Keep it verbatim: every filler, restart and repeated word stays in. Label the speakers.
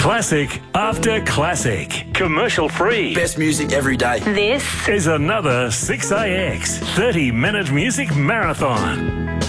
Speaker 1: Classic after classic. Commercial free.
Speaker 2: Best music every day.
Speaker 3: This
Speaker 1: Is another six A X thirty minute music marathon.